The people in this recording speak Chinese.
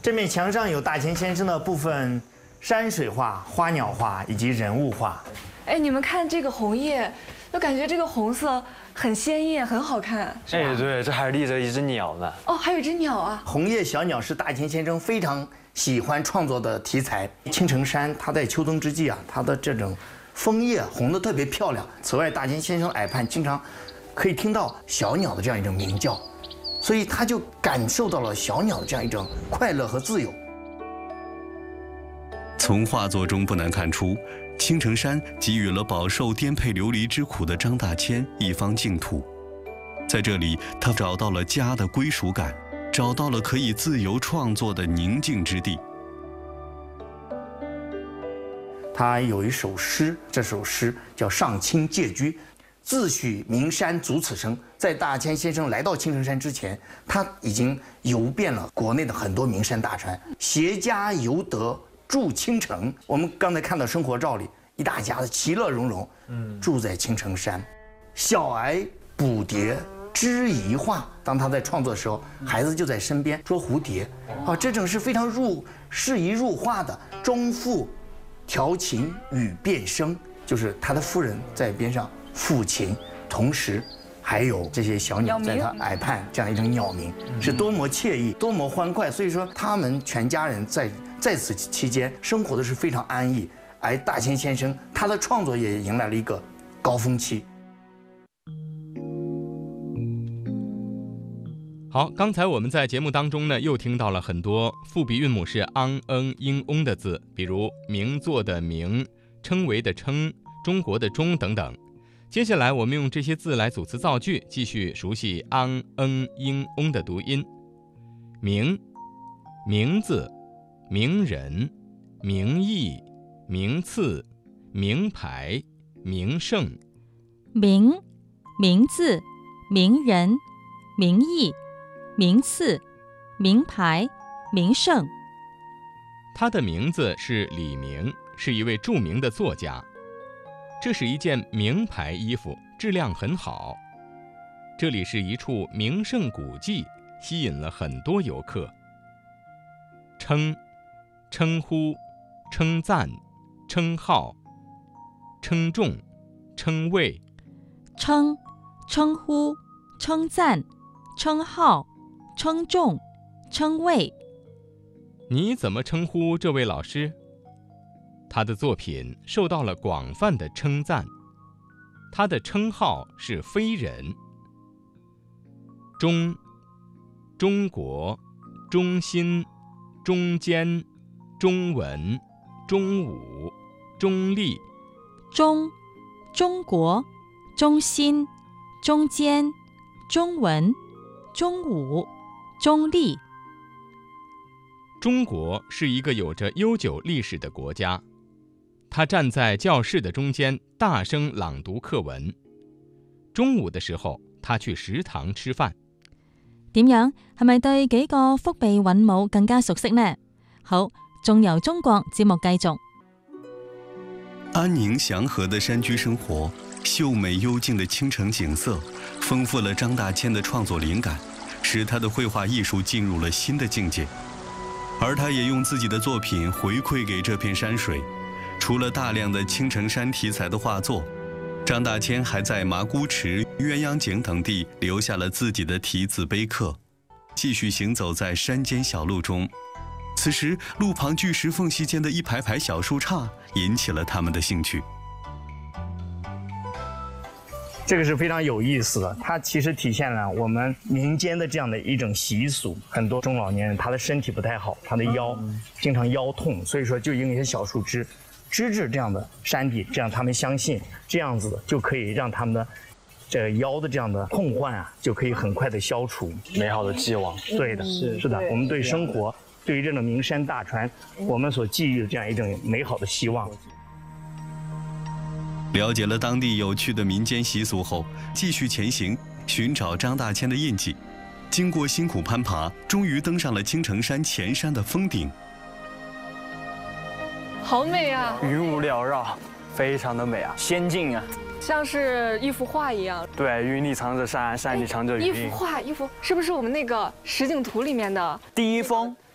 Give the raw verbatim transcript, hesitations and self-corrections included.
这面墙上有大千先生的部分山水画、花鸟画以及人物画。 哎，你们看这个红叶，就感觉这个红色很鲜艳，很好看。 哎，对，这还立着一只鸟呢。 哦，还有一只鸟啊！ 红叶小鸟是大千先生非常喜欢创作的题材。青城山，它在秋冬之际啊，它的这种枫叶红得特别漂亮。此外，大千先生耳畔经常可以听到小鸟的这样一种鸣叫，所以他就感受到了小鸟的这样一种快乐和自由。 从画作中不难看出，青城山给予了饱受颠沛流离之苦的张大千一方净土，在这里，他找到了家的归属感，找到了可以自由创作的宁静之地。 他有一首诗，这首诗叫《上清借居》，自诩名山足此生。在大千先生来到青城山之前，他已经游遍了国内的很多名山大川，携家游得住青城。我们刚才看到生活照里，一大家子其乐融融，嗯，住在青城山。小儿捕蝶知宜画，当他在创作的时候，孩子就在身边捉蝴蝶，啊，这种是非常入适宜入画的。中妇调琴与变声，就是他的夫人在边上抚琴，同时还有这些小鸟在他耳畔这样一种鸟鸣，是多么惬意，多么欢快。所以说，他们全家人在在此期间生活的是非常安逸。而大千先生他的创作也迎来了一个高峰期。 好，刚才我们在节目当中呢，又听到了很多复鼻韵母是昂、嗯、英、翁的字，比如名作的名、称为的称、中国的中等等。接下来我们用这些字来组词造句，继续熟悉昂、嗯、英、翁的读音。名，名字、名人、名义、名次、名牌、名胜。 名，名字、名人、名义、名次、名牌、名胜。 他的名字是李明，是一位著名的作家。这是一件名牌衣服，质量很好。这里是一处名胜古迹，吸引了很多游客。称，称呼、称赞、称号、称重、称谓。 称，称呼、称赞、称号、称重、称谓。 你怎么称呼这位老师？他的作品受到了广泛的称赞，他的称号是非人。中，中国、中心、中间、中文、中武、中立。 中，中国、中心、中间、中文、中武、中立。 中国是一个有着悠久歷史的國家，他站在教室的中間，大聲朗讀課文。中午的時候，他去食堂吃飯。 點樣？係咪對幾個腹鼻韻母更加熟悉呢？好，仲由中國節目繼續。 安寧祥和的山居生活，秀美幽靜的清城景色，豐富了張大千的創作靈感，使他的繪畫藝術進入了新的境界。而他也用自己的作品回饋給這片山水。除了大量的青城山題材的畫作，張大千還在麻姑池、鴛鴦井等地留下了自己的題字碑刻，繼續行走在山間小路中。此時，路旁巨石縫隙間的一排排小樹杈引起了他們的興趣。 这个是非常有意思的，它其实体现了我们民间的这样的一种习俗。很多中老年人他的身体不太好，他的腰经常腰痛，所以说就用一些小树枝支持这样的山壁，这样他们相信这样子就可以让他们的这个腰的这样的痛患啊，就可以很快的消除。 美好的寄望。 对的，是是的，我们对生活，对于这种名山大川，我们所寄予的这样一种美好的希望。 了解了当地有趣的民间习俗后，继续前行，寻找张大千的印记。经过辛苦攀爬，终于登上了青城山前山的峰顶。 好美啊！ 云雾缭绕，非常的美啊，仙境啊， 像是一幅画一样。 对，云里藏着山，山里藏着云。 一幅画，一幅是不是我们那个实景图里面的？ 第一峰